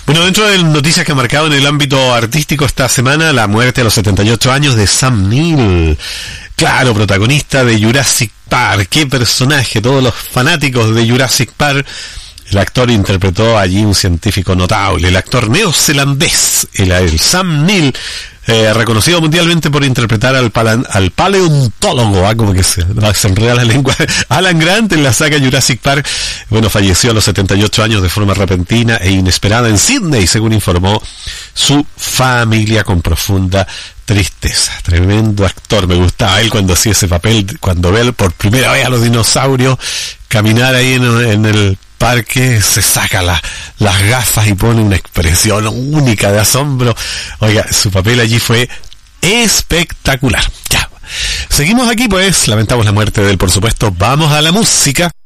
Bueno, dentro de noticias que ha marcado en el ámbito artístico esta semana, la muerte a los 78 años de Sam Neill. Claro, protagonista de Jurassic Park. ¡Qué personaje! Todos los fanáticos de Jurassic Park. El actor interpretó allí un científico notable. El actor neozelandés, el Sam Neill, reconocido mundialmente por interpretar al paleontólogo, como que se enreda la lengua, Alan Grant en la saga Jurassic Park. Bueno, falleció a los 78 años de forma repentina e inesperada en Sydney, según informó su familia, con profunda tristeza. Tremendo actor, me gustaba él cuando hacía ese papel, cuando ve por primera vez a los dinosaurios caminar ahí en el parque, se saca las gafas y pone una expresión única de asombro. Oiga, su papel allí fue espectacular. Ya, seguimos aquí, pues lamentamos la muerte de él, por supuesto. Vamos a la música.